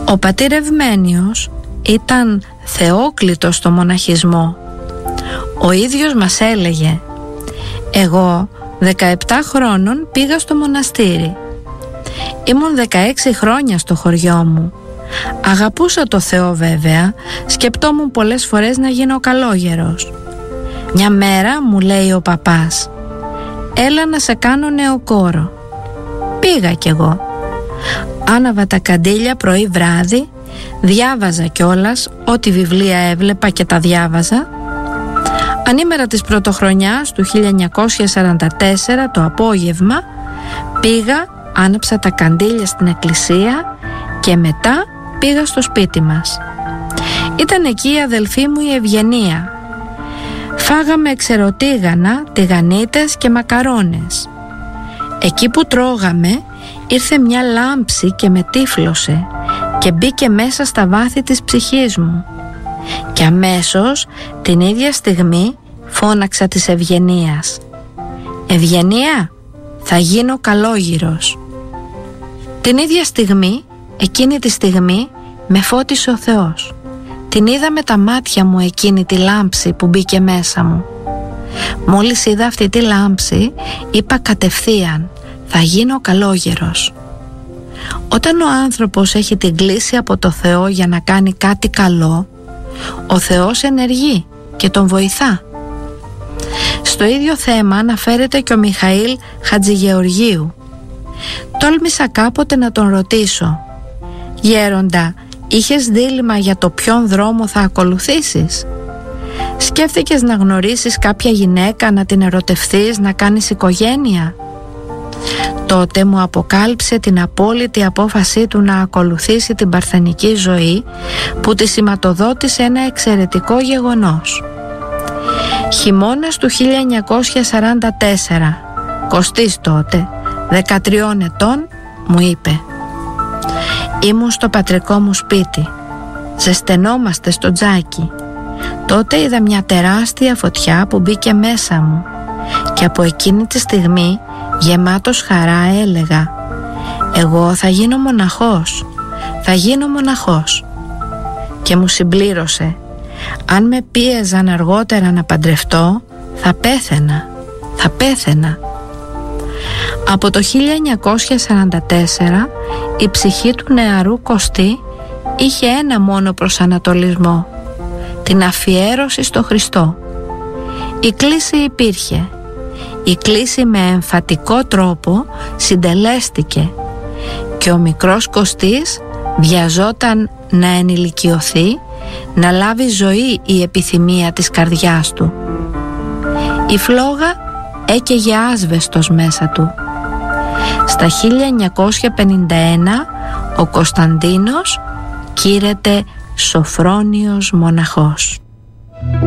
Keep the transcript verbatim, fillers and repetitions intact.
Ο πατήρ Ευμένιος ήταν θεόκλητος στο μοναχισμό. Ο ίδιος μας έλεγε: εγώ δεκαεπτά χρόνων πήγα στο μοναστήρι. Ήμουν δεκαέξι χρόνια στο χωριό μου. Αγαπούσα το Θεό βέβαια, σκεπτόμουν πολλές φορές να γίνω καλόγερος. Μια μέρα μου λέει ο παπάς: έλα να σε κάνω νεοκόρο. Πήγα κι εγώ. Άναβα τα καντήλια πρωί βράδυ, διάβαζα κιόλας ό,τι βιβλία έβλεπα και τα διάβαζα. Ανήμερα της πρωτοχρονιάς του χίλια εννιακόσια σαράντα τέσσερα το απόγευμα πήγα, άναψα τα καντήλια στην εκκλησία και μετά πήγα στο σπίτι μας. Ήταν εκεί η αδελφή μου η Ευγενία. Φάγαμε εξερωτήγανα, τηγανίτες και μακαρόνες. Εκεί που τρώγαμε ήρθε μια λάμψη και με τύφλωσε και μπήκε μέσα στα βάθη της ψυχής μου. Και αμέσως την ίδια στιγμή φώναξα της Ευγενίας: Ευγενία, θα γίνω καλόγυρος. Την ίδια στιγμή, εκείνη τη στιγμή, με φώτισε ο Θεός. Την είδα με τα μάτια μου εκείνη τη λάμψη που μπήκε μέσα μου. Μόλις είδα αυτή τη λάμψη, είπα κατευθείαν: θα γίνω καλόγερος. Όταν ο άνθρωπος έχει την κλίση από το Θεό για να κάνει κάτι καλό, ο Θεός ενεργεί και τον βοηθά. Στο ίδιο θέμα αναφέρεται και ο Μιχαήλ Χατζηγεωργίου. Τόλμησα κάποτε να τον ρωτήσω: γέροντα, είχες δίλημμα για το ποιον δρόμο θα ακολουθήσεις? Σκέφτηκες να γνωρίσεις κάποια γυναίκα, να την ερωτευθείς, να κάνεις οικογένεια? Τότε μου αποκάλυψε την απόλυτη απόφασή του να ακολουθήσει την παρθενική ζωή, που τη σηματοδότησε ένα εξαιρετικό γεγονός. Χειμώνας του χίλια εννιακόσια σαράντα τέσσερα, Κωστής τότε, δεκατριών ετών, μου είπε: ήμουν στο πατρικό μου σπίτι, ζεσθενόμαστε στο τζάκι. Τότε είδα μια τεράστια φωτιά που μπήκε μέσα μου και από εκείνη τη στιγμή, γεμάτος χαρά, έλεγα: εγώ θα γίνω μοναχός, θα γίνω μοναχός. Και μου συμπλήρωσε: αν με πίεζαν αργότερα να παντρευτώ, θα πέθαινα, θα πέθαινα. Από το χίλια εννιακόσια σαράντα τέσσερα η ψυχή του νεαρού Κωστή είχε ένα μόνο προσανατολισμό: την αφιέρωση στο Χριστό. Η κλίση υπήρχε. Η κλίση με εμφατικό τρόπο συντελέστηκε και ο μικρός Κωστής βιαζόταν να ενηλικιωθεί, να λάβει ζωή η επιθυμία της καρδιάς του. Η φλόγα έκαιγε άσβεστος μέσα του. Στα χίλια εννιακόσια πενήντα ένα ο Κωνσταντίνος κήρεται Σοφρόνιος μοναχός.